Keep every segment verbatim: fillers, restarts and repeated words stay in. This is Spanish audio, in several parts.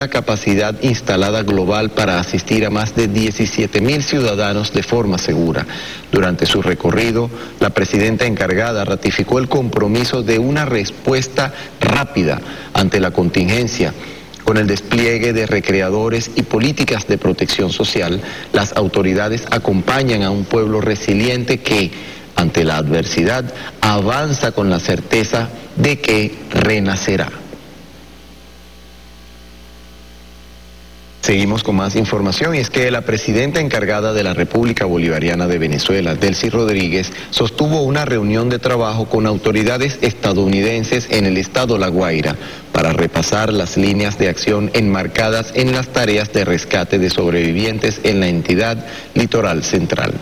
Una capacidad instalada global para asistir a más de diecisiete mil ciudadanos de forma segura. Durante su recorrido, la presidenta encargada ratificó el compromiso de una respuesta rápida ante la contingencia. Con el despliegue de recreadores y políticas de protección social, las autoridades acompañan a un pueblo resiliente que, ante la adversidad, avanza con la certeza de que renacerá. Seguimos con más información y es que la presidenta encargada de la República Bolivariana de Venezuela, Delcy Rodríguez, sostuvo una reunión de trabajo con autoridades estadounidenses en el estado La Guaira para repasar las líneas de acción enmarcadas en las tareas de rescate de sobrevivientes en la entidad litoral central.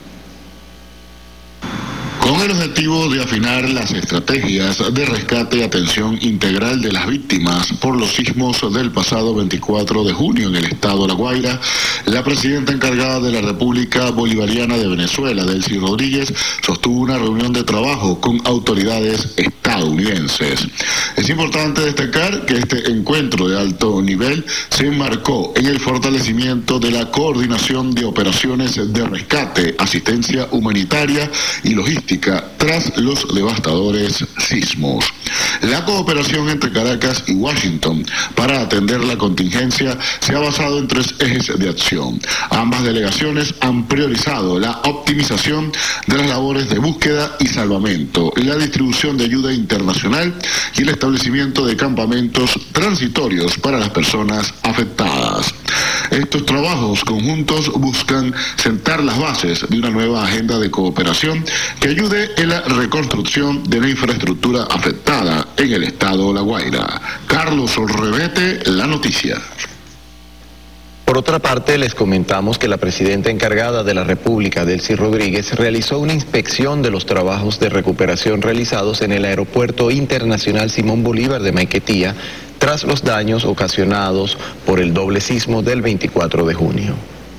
Con el objetivo de afinar las estrategias de rescate y atención integral de las víctimas por los sismos del pasado veinticuatro de junio en el estado de La Guaira, la presidenta encargada de la República Bolivariana de Venezuela, Delcy Rodríguez, sostuvo una reunión de trabajo con autoridades estadounidenses. Es importante destacar que este encuentro de alto nivel se enmarcó en el fortalecimiento de la coordinación de operaciones de rescate, asistencia humanitaria y logística tras los devastadores sismos. La cooperación entre Caracas y Washington para atender la contingencia se ha basado en tres ejes de acción. Ambas delegaciones han priorizado la optimización de las labores de búsqueda y salvamento, la distribución de ayuda internacional y el establecimiento de campamentos transitorios para las personas afectadas. Estos trabajos conjuntos buscan sentar las bases de una nueva agenda de cooperación que ayude en la reconstrucción de la infraestructura afectada en el estado de La Guaira. Carlos Olrevete, La Noticia. Por otra parte, les comentamos que la presidenta encargada de la República, Delcy Rodríguez, realizó una inspección de los trabajos de recuperación realizados en el Aeropuerto Internacional Simón Bolívar de Maiquetía tras los daños ocasionados por el doble sismo del veinticuatro de junio.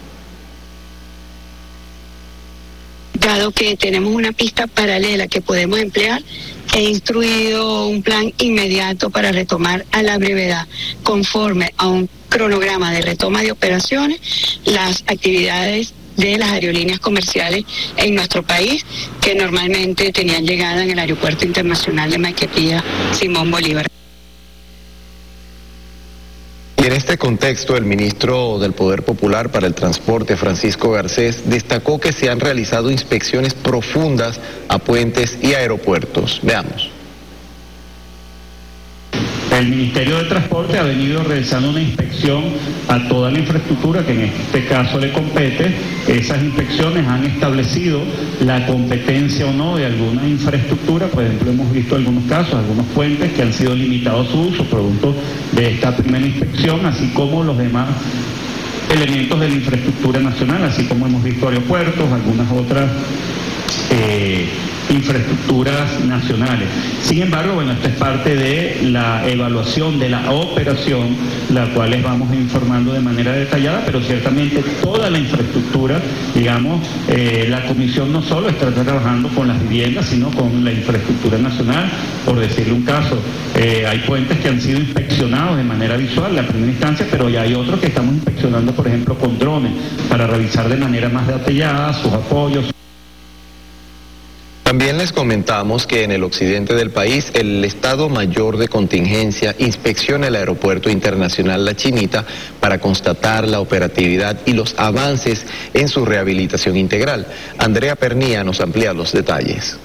Dado que tenemos una pista paralela que podemos emplear, he instruido un plan inmediato para retomar a la brevedad, conforme a un cronograma de retoma de operaciones, las actividades de las aerolíneas comerciales en nuestro país, que normalmente tenían llegada en el Aeropuerto Internacional de Maiquetía Simón Bolívar. Y en este contexto, el ministro del Poder Popular para el Transporte, Francisco Garcés, destacó que se han realizado inspecciones profundas a puentes y aeropuertos. Veamos. El Ministerio de Transporte ha venido realizando una inspección a toda la infraestructura que en este caso le compete. Esas inspecciones han establecido la competencia o no de alguna infraestructura. Por ejemplo, hemos visto algunos casos, algunos puentes que han sido limitados su uso producto de esta primera inspección, así como los demás elementos de la infraestructura nacional, así como hemos visto aeropuertos, algunas otras eh, infraestructuras nacionales. Sin embargo, bueno, esta es parte de la evaluación de la operación, la cual les vamos informando de manera detallada, pero ciertamente toda la infraestructura, digamos, eh, la comisión no solo está trabajando con las viviendas, sino con la infraestructura nacional. Por decirle un caso, eh, hay puentes que han sido inspeccionados de manera visual en la primera instancia, pero ya hay otros que estamos inspeccionando, por ejemplo, con drones, para revisar de manera más detallada sus apoyos. También les comentamos que en el occidente del país, el Estado Mayor de Contingencia inspecciona el Aeropuerto Internacional La Chinita para constatar la operatividad y los avances en su rehabilitación integral. Andrea Pernía nos amplía los detalles.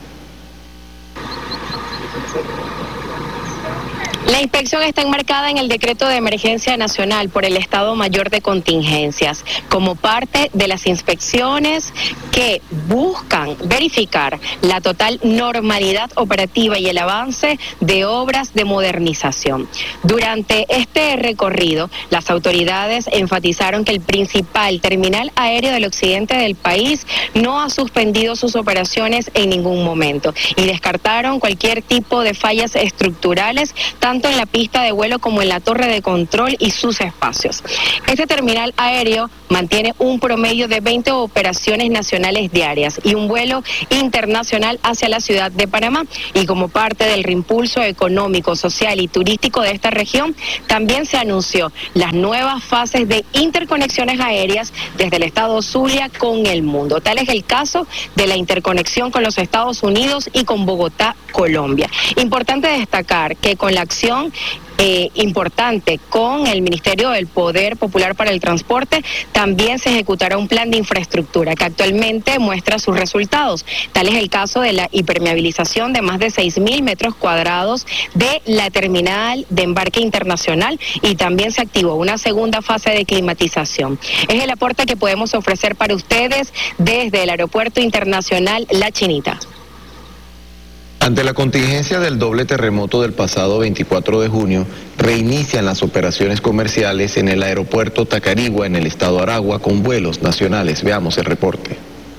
La inspección está enmarcada en el decreto de emergencia nacional por el Estado Mayor de Contingencias, como parte de las inspecciones que buscan verificar la total normalidad operativa y el avance de obras de modernización. Durante este recorrido, las autoridades enfatizaron que el principal terminal aéreo del occidente del país no ha suspendido sus operaciones en ningún momento y descartaron cualquier tipo de fallas estructurales, tanto tanto en la pista de vuelo como en la torre de control y sus espacios. Este terminal aéreo mantiene un promedio de veinte operaciones nacionales diarias y un vuelo internacional hacia la ciudad de Panamá. Y como parte del reimpulso económico, social y turístico de esta región, también se anunció las nuevas fases de interconexiones aéreas desde el estado Zulia con el mundo. Tal es el caso de la interconexión con los Estados Unidos y con Bogotá, Colombia. Importante destacar que con la acción Eh, importante con el Ministerio del Poder Popular para el Transporte, también se ejecutará un plan de infraestructura que actualmente muestra sus resultados. Tal es el caso de la hipermeabilización de más de seis mil metros cuadrados de la terminal de embarque internacional, y también se activó una segunda fase de climatización. Es el aporte que podemos ofrecer para ustedes desde el Aeropuerto Internacional La Chinita. Ante la contingencia del doble terremoto del pasado veinticuatro de junio, reinician las operaciones comerciales en el aeropuerto Tacarigua, en el estado Aragua, con vuelos nacionales. Veamos el reporte.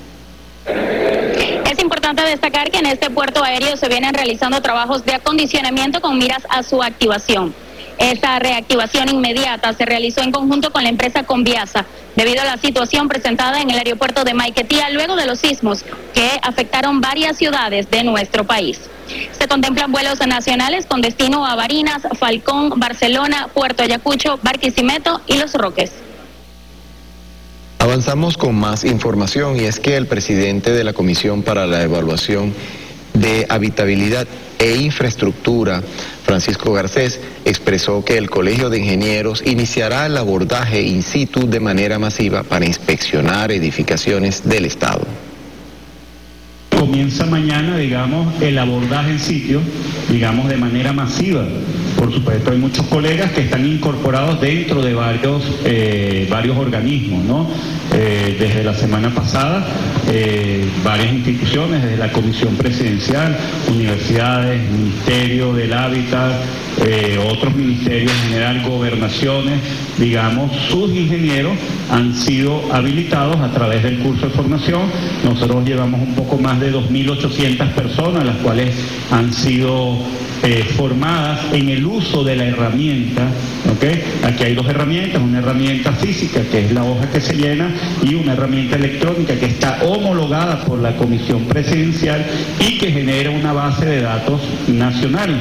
Es importante destacar que en este puerto aéreo se vienen realizando trabajos de acondicionamiento con miras a su activación. Esta reactivación inmediata se realizó en conjunto con la empresa Conviasa, debido a la situación presentada en el aeropuerto de Maiquetía luego de los sismos que afectaron varias ciudades de nuestro país. Se contemplan vuelos nacionales con destino a Barinas, Falcón, Barcelona, Puerto Ayacucho, Barquisimeto y Los Roques. Avanzamos con más información, y es que el presidente de la Comisión para la Evaluación de Habitabilidad e Infraestructura, Francisco Garcés, expresó que el Colegio de Ingenieros iniciará el abordaje in situ de manera masiva para inspeccionar edificaciones del Estado. Comienza mañana, digamos, el abordaje en sitio, digamos, de manera masiva. Por supuesto, hay muchos colegas que están incorporados dentro de varios, eh, varios organismos, ¿no? Eh, desde la semana pasada, eh, varias instituciones, desde la Comisión Presidencial, universidades, Ministerio del Hábitat, eh, otros ministerios en general, gobernaciones, digamos, sus ingenieros han sido habilitados a través del curso de formación. Nosotros llevamos un poco más de dos mil ochocientas personas, las cuales han sido eh, formadas en el uso de la herramienta, ¿okay? Aquí hay dos herramientas, una herramienta física, que es la hoja que se llena, y una herramienta electrónica que está homologada por la Comisión Presidencial y que genera una base de datos nacional.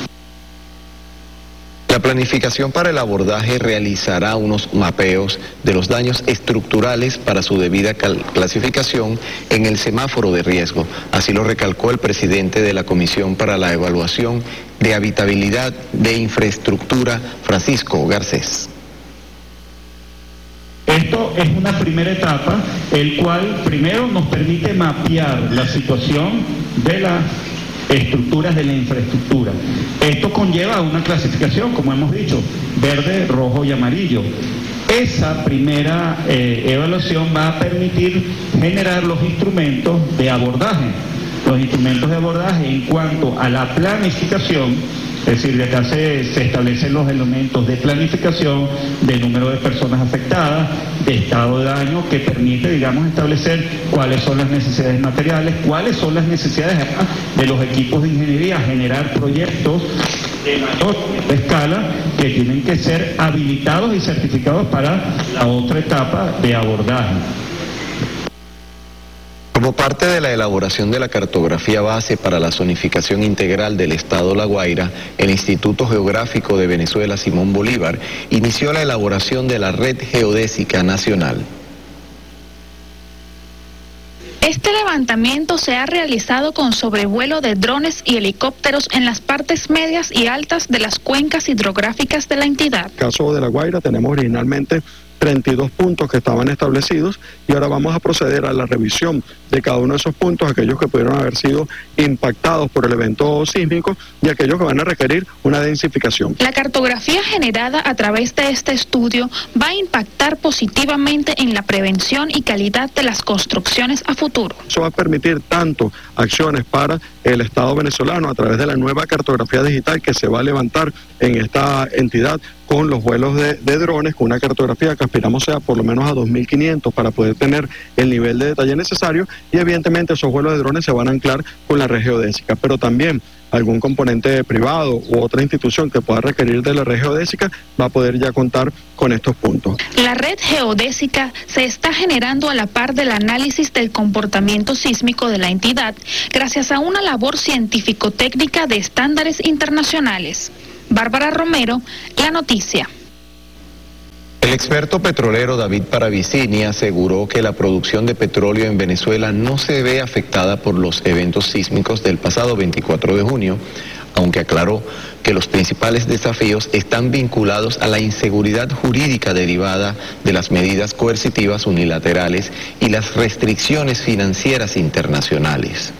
La planificación para el abordaje realizará unos mapeos de los daños estructurales para su debida clasificación en el semáforo de riesgo. Así lo recalcó el presidente de la Comisión para la Evaluación de Habitabilidad de Infraestructura, Francisco Garcés. Esto es una primera etapa, el cual primero nos permite mapear la situación de la estructuras de la infraestructura. Esto conlleva una clasificación, como hemos dicho, verde, rojo y amarillo. Esa primera eh, evaluación va a permitir generar los instrumentos de abordaje. Los instrumentos de abordaje en cuanto a la planificación, es decir, de acá se, se establecen los elementos de planificación, de número de personas afectadas, de estado de daño, que permite, digamos, establecer cuáles son las necesidades materiales, cuáles son las necesidades de los equipos de ingeniería, generar proyectos de mayor escala que tienen que ser habilitados y certificados para la otra etapa de abordaje. Como parte de la elaboración de la cartografía base para la zonificación integral del Estado La Guaira, el Instituto Geográfico de Venezuela Simón Bolívar inició la elaboración de la Red Geodésica Nacional. Este levantamiento se ha realizado con sobrevuelo de drones y helicópteros en las partes medias y altas de las cuencas hidrográficas de la entidad. En el caso de La Guaira tenemos originalmente treinta y dos puntos que estaban establecidos, y ahora vamos a proceder a la revisión de cada uno de esos puntos, aquellos que pudieron haber sido impactados por el evento sísmico y aquellos que van a requerir una densificación. La cartografía generada a través de este estudio va a impactar positivamente en la prevención y calidad de las construcciones a futuro. Eso va a permitir tanto acciones para el Estado venezolano a través de la nueva cartografía digital que se va a levantar en esta entidad, con los vuelos de, de drones, con una cartografía que aspiramos sea por lo menos a dos mil quinientos para poder tener el nivel de detalle necesario, y evidentemente esos vuelos de drones se van a anclar con la red geodésica, pero también algún componente privado u otra institución que pueda requerir de la red geodésica va a poder ya contar con estos puntos. La red geodésica se está generando a la par del análisis del comportamiento sísmico de la entidad gracias a una labor científico-técnica de estándares internacionales. Bárbara Romero, La Noticia. El experto petrolero David Paravicini aseguró que la producción de petróleo en Venezuela no se ve afectada por los eventos sísmicos del pasado veinticuatro de junio, aunque aclaró que los principales desafíos están vinculados a la inseguridad jurídica derivada de las medidas coercitivas unilaterales y las restricciones financieras internacionales.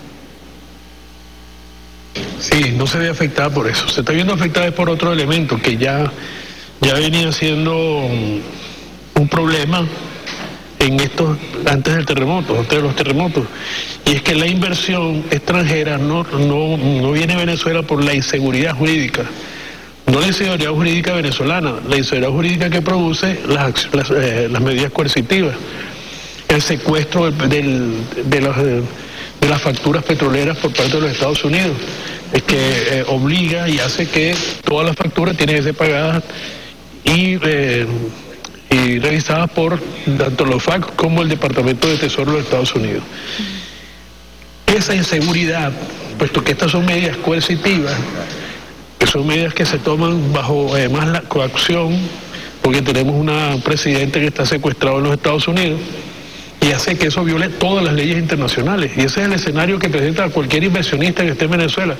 Sí, no se ve afectada por eso. Se está viendo afectada por otro elemento que ya... ya venía siendo un problema en estos, antes del terremoto, antes de los terremotos, y es que la inversión extranjera no, no, no viene a Venezuela por la inseguridad jurídica, no la inseguridad jurídica venezolana, la inseguridad jurídica que produce las, las, eh, las medidas coercitivas, el secuestro del, de, los, de las facturas petroleras por parte de los Estados Unidos, es que eh, obliga y hace que todas las facturas tienen que ser pagadas y, eh, y revisadas por tanto los F A C como el Departamento de Tesoro de los Estados Unidos. Esa inseguridad, puesto que estas son medidas coercitivas, que son medidas que se toman bajo además la coacción, porque tenemos un presidente que está secuestrado en los Estados Unidos, y hace que eso viole todas las leyes internacionales, y ese es el escenario que presenta a cualquier inversionista que esté en Venezuela.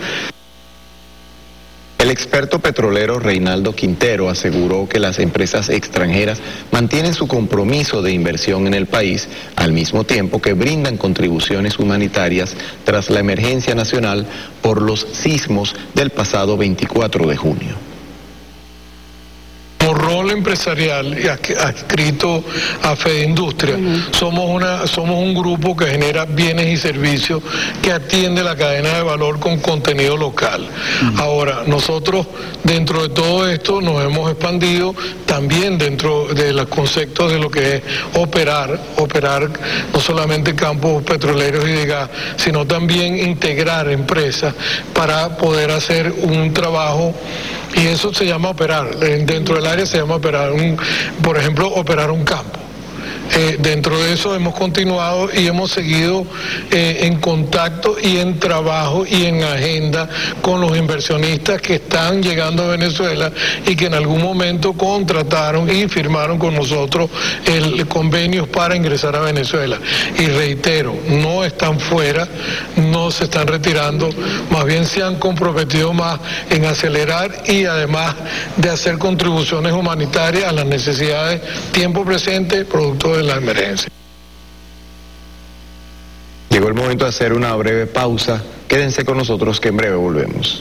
El experto petrolero Reinaldo Quintero aseguró que las empresas extranjeras mantienen su compromiso de inversión en el país, al mismo tiempo que brindan contribuciones humanitarias tras la emergencia nacional por los sismos del pasado veinticuatro de junio. Como rol empresarial y adscrito a Fede Industria, uh-huh. somos una somos un grupo que genera bienes y servicios que atiende la cadena de valor con contenido local. Uh-huh. Ahora, nosotros dentro de todo esto nos hemos expandido también dentro de los conceptos de lo que es operar, operar no solamente campos petroleros y de gas, sino también integrar empresas para poder hacer un trabajo. Y eso se llama operar, dentro del área se llama operar, un, por ejemplo, operar un campo. Eh, dentro de eso hemos continuado y hemos seguido eh, en contacto y en trabajo y en agenda con los inversionistas que están llegando a Venezuela y que en algún momento contrataron y firmaron con nosotros el convenio para ingresar a Venezuela. Y reitero, no están fuera, no se están retirando, más bien se han comprometido más en acelerar y además de hacer contribuciones humanitarias a las necesidades tiempo presente, producto de la emergencia. Llegó el momento de hacer una breve pausa. Quédense con nosotros que en breve volvemos.